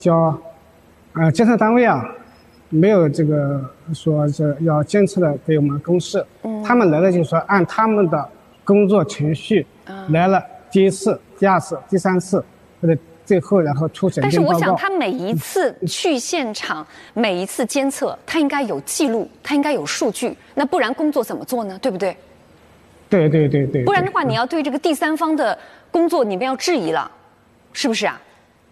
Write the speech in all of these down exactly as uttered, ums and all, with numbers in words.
叫呃监测单位啊，没有这个说这要监测的给我们公示，嗯，他们来了就是说按他们的工作程序、嗯、来了第一次、第二次、第三次或者最后然后出审定报告。 但是我想他每一次去现场、嗯、每一次监测，他应该有记录，他应该有数据，那不然工作怎么做呢？对不对？ 对对对 对, 对。 不然的话，你要对这个第三方的工作你们要质疑了，是不是啊？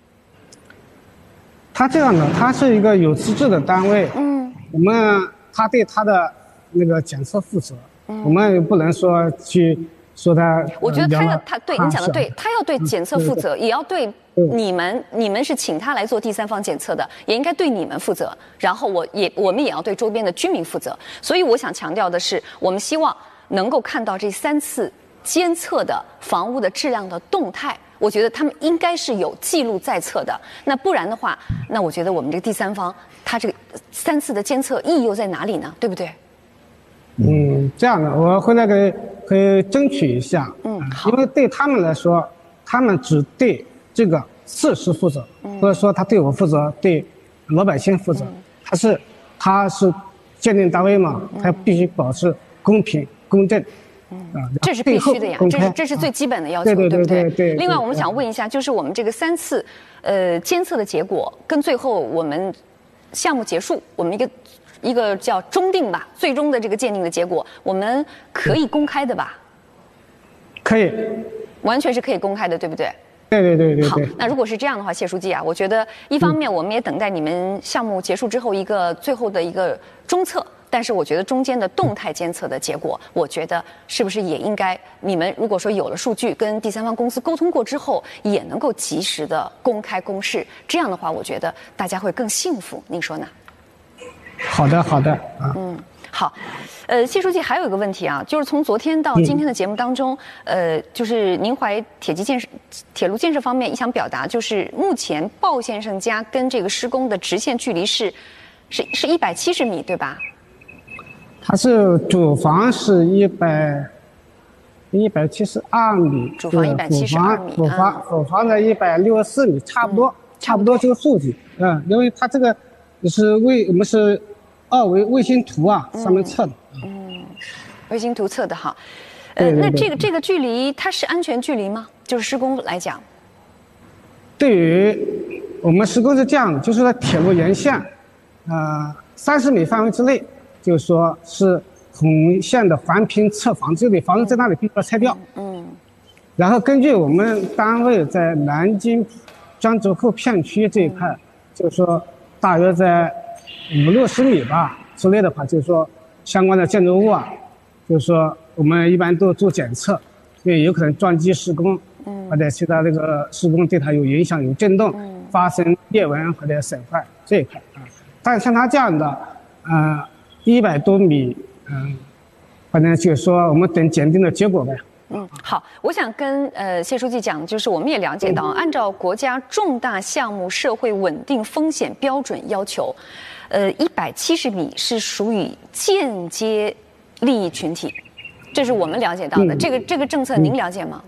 他这样的，他是一个有资质的单位，嗯，我们他对他的那个检测负责，嗯，我们不能说去说他。 我觉得他要他对你讲的对，他要对检测负责，也要对你们，你们是请他来做第三方检测的，也应该对你们负责。然后我也我们也要对周边的居民负责。所以我想强调的是，我们希望能够看到这三次监测的房屋的质量的动态。我觉得他们应该是有记录在册的，那不然的话，那我觉得我们这个第三方，他这个三次的监测意义又在哪里呢？对不对？ 嗯，这样的，我回来给可以争取一下。嗯，好。因为对他们来说，他们只对这个事实负责，嗯、或者说他对我负责，对老百姓负责。嗯、他是他是鉴定单位嘛，嗯、他必须保持公平公正。 嗯，这是必须的呀，这是这是最基本的要求，对不对？对。另外，我们想问一下，就是我们这个三次，呃，监测的结果跟最后我们项目结束，我们一个一个叫终定吧，最终的这个鉴定的结果，我们可以公开的吧？ 可以， 完全是可以公开的，对不对？ 对对对对对。 好，那如果是这样的话，谢书记啊，我觉得一方面我们也等待你们项目结束之后一个最后的一个终测。但是我觉得中间的动态监测的结果，我觉得是不是也应该你们如果说有了数据跟第三方公司沟通过之后，也能够及时的公开公示，这样的话，我觉得大家会更幸福，您说呢？ 好的，好的啊。 嗯，好。呃，谢书记还有一个问题啊，就是从昨天到今天的节目当中，嗯、呃，就是宁淮铁基建设、铁路建设方面，一想表达就是目前鲍先生家跟这个施工的直线距离是是是一百七十米，对吧？ 它是主房是一百一百七十二米， 主房一百七十二米， 主房主房的一百六十四米，差不多、嗯、差不多这个数据，嗯，因为它这个是卫我们是二维卫星图啊、嗯、上面测的， 嗯，卫星图测的哈，呃，对对对，那这个这个距离它是安全距离吗？就是施工来讲， 对于我们施工是这样的，就是在铁路沿线，呃，三十米范围之内。就是说是红线的环评侧房，这里房子在那里必须要拆掉。嗯。然后根据我们单位在南京江浙沪片区这一块，嗯、就是说大约在五六十米吧之类的话，就是说相关的建筑物啊，就是说我们一般都做检测，因为有可能撞击施工，嗯，或者其他这个施工对它有影响、有震动，嗯、发生裂纹或者损坏这一块啊。但是像它这样的，呃。一百多米，嗯，反正就是说，我们等检定的结果呗。 嗯，好，我想跟呃谢书记讲，就是我们也了解到，嗯、按照国家重大项目社会稳定风险标准要求，呃，一百七十米是属于间接利益群体，这是我们了解到的。嗯、这个这个政策您了解吗？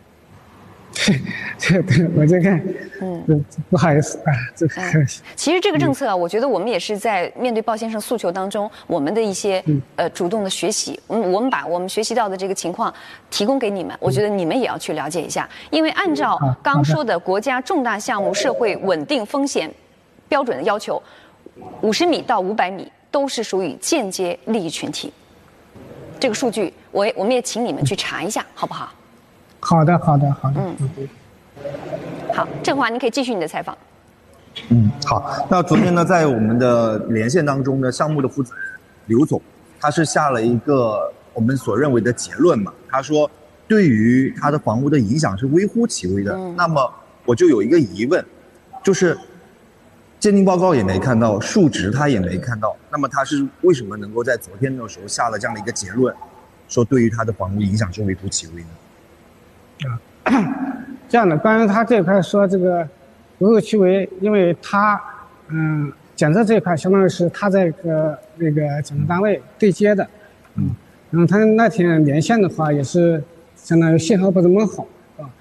这对我这看，嗯，不好意思啊，这个、 嗯。其实这个政策啊，我觉得我们也是在面对鲍先生诉求当中，我们的一些、嗯、呃主动的学习，嗯，我们把我们学习到的这个情况提供给你们，我觉得你们也要去了解一下，因为按照刚说的国家重大项目社会稳定风险标准的要求，五十米到五百米都是属于间接利益群体。这个数据，我我们也请你们去查一下，好不好？ 好的，好的，好的。嗯， 好，郑华，您可以继续你的采访。 嗯，好。那昨天呢，在我们的连线当中呢，项目的负责人刘总，他是下了一个我们所认为的结论嘛。他说，对于他的房屋的影响是微乎其微的。嗯、那么我就有一个疑问，就是鉴定报告也没看到，数值他也没看到，那么他是为什么能够在昨天的时候下了这样的一个结论，说对于他的房屋影响是微乎其微呢？ 啊，这样的，关于他这一块说这个微乎其微，因为他嗯检测这一块相当于是他在个那个检测单位对接的，嗯，然后他那天连线的话也是相当于信号不怎么好啊，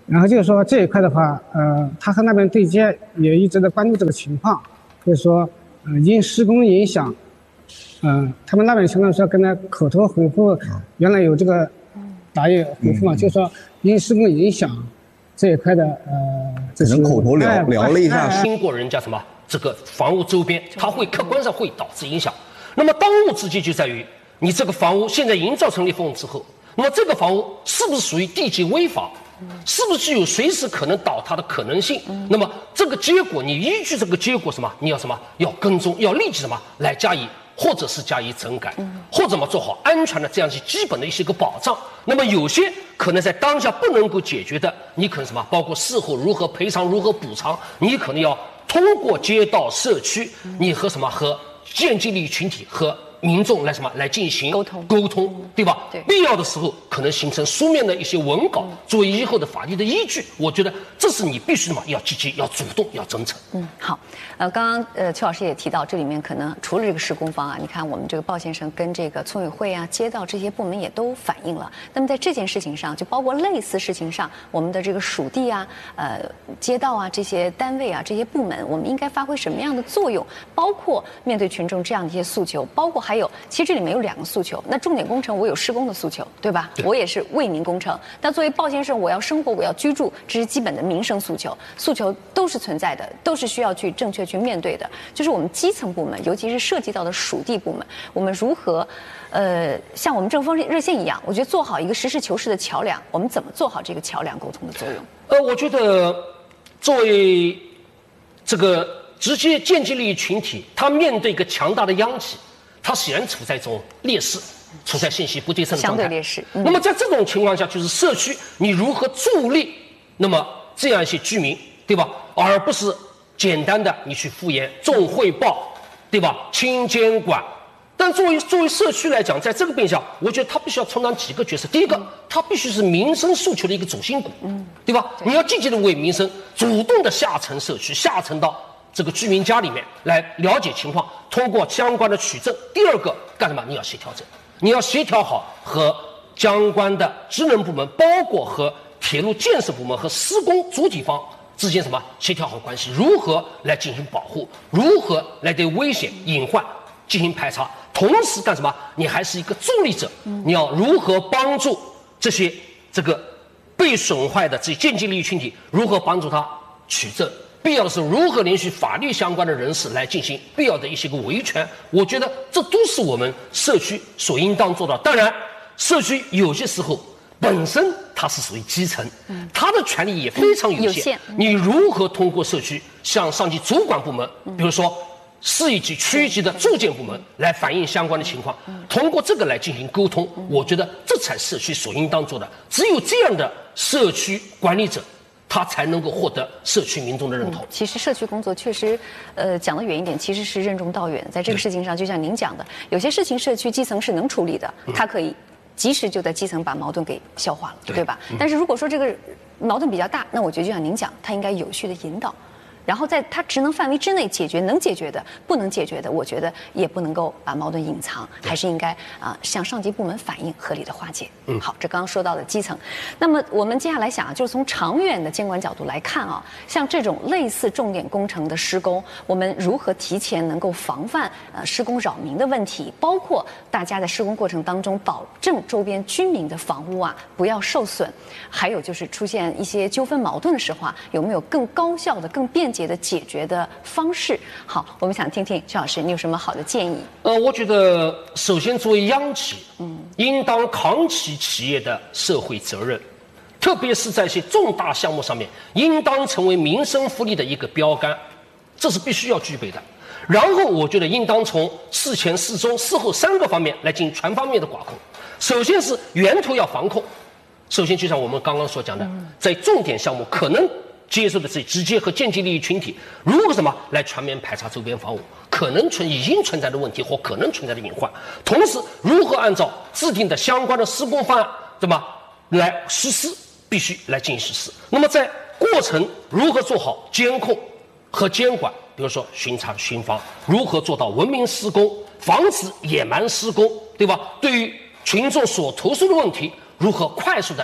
然后就是说这一块的话，呃，他和那边对接也一直在关注这个情况，就是说，呃，因施工影响，嗯、呃，他们那边相当于说跟他口头回复，原来有这个答应回复嘛，嗯、就是说因施工影响这一块的，呃，就是、 可能口头聊、哎、聊了一下， 经过人家什么这个房屋周边，它会客观上会导致影响。那么当务之急就在于你这个房屋现在营造成立风之后，那么这个房屋是不是属于地基危房？是不是具有随时可能倒塌的可能性？那么这个结果，你依据这个结果什么？你要什么？要跟踪，要立即什么来加以，或者是加以整改，或者怎么做好安全的这样一些基本的一些个保障。那么有些可能在当下不能够解决的，你可能什么？包括事后如何赔偿、如何补偿，你可能要通过街道、社区，你和什么和间接利益群体和民众来什么来进行沟通沟通，对吧？ 对， 必要的时候可能形成书面的一些文稿，作为以后的法律的依据。我觉得这是你必须的嘛，要积极、要主动、要真诚。 嗯，好，呃，刚刚呃邱老师也提到，这里面可能除了这个施工方啊，你看我们这个鲍先生跟这个村委会啊、街道这些部门也都反映了。那么在这件事情上，就包括类似事情上，我们的这个属地啊、呃街道啊这些单位啊这些部门，我们应该发挥什么样的作用？包括面对群众这样的一些诉求，包括还有，其实这里面有两个诉求。那重点工程我有施工的诉求，对吧？对，我也是为民工程。但作为鲍先生，我要生活，我要居住，这是基本的民生诉求，诉求都是存在的，都是需要去正确去面对的。就是我们基层部门，尤其是涉及到的属地部门，我们如何，呃，像我们政风热线一样，我觉得做好一个实事求是的桥梁。我们怎么做好这个桥梁沟通的作用？ 呃，我觉得作为这个直接间接利益群体，他面对一个强大的央企，他显然处在一种劣势，处在信息不对称的状态， 相对劣势。嗯、 那么在这种情况下，就是社区你如何助力那么这样一些居民，对吧？而不是简单的你去敷衍、重汇报，对吧？轻监管。但作为作为社区来讲，在这个面向，我觉得他必须要充当几个角色。第一个，他必须是民生诉求的一个主心骨，嗯，对吧？对，你要积极的为民生，主动的下沉社区，下沉到这个居民家里面来了解情况，通过相关的取证。第二个干什么？你要协调证，你要协调好和相关的职能部门，包括和铁路建设部门和施工主体方之间什么协调好关系，如何来进行保护，如何来对危险隐患进行排查。同时干什么？你还是一个助力者，你要如何帮助这些这个被损坏的这些间接利益群体，如何帮助他取证？必要的时候，如何联系法律相关的人士来进行必要的一些个维权？我觉得这都是我们社区所应当做到。当然，社区有些时候本身它是属于基层，它的权利也非常有限。有限你如何通过社区向上级主管部门，比如说市一级、区一级的住建部门来反映相关的情况，通过这个来进行沟通，我觉得这才是社区所应当做的。只有这样的社区管理者，他才能够获得社区民众的认同。 嗯、其实社区工作确实，呃，讲得远一点，其实是任重道远。在这个事情上，就像您讲的，有些事情社区基层是能处理的，它可以及时就在基层把矛盾给消化了，对, 对吧？嗯、但是如果说这个矛盾比较大，那我觉得就像您讲，它应该有序的引导。然后在他职能范围之内解决能解决的，不能解决的，我觉得也不能够把矛盾隐藏，还是应该啊、呃、向上级部门反映，合理的化解。嗯，好，这刚刚说到的基层，那么我们接下来想，就是从长远的监管角度来看啊，像这种类似重点工程的施工，我们如何提前能够防范呃施工扰民的问题，包括大家在施工过程当中保证周边居民的房屋啊不要受损，还有就是出现一些纠纷矛盾的时候啊，有没有更高效的、更便捷的解决的方式？好，我们想听听薛老师，你有什么好的建议？ 呃，我觉得首先作为央企，嗯，应当扛起企业的社会责任，特别是在一些重大项目上面，应当成为民生福利的一个标杆，这是必须要具备的。然后，我觉得应当从事前、事中、事后三个方面来进行全方面的管控。首先是源头要防控，首先就像我们刚刚所讲的，在重点项目可能接受的这直接和间接利益群体，如何什么来全面排查周边房屋可能存已经存在的问题或可能存在的隐患，同时如何按照制定的相关的施工方案，对吧，来实施，必须来进行实施。那么在过程如何做好监控和监管，比如说巡查巡防，如何做到文明施工，防止野蛮施工，对吧？对于群众所投诉的问题，如何快速的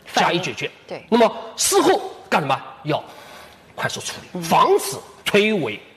加以解决。 对， 那么事后干什么？要快速处理，防止推诿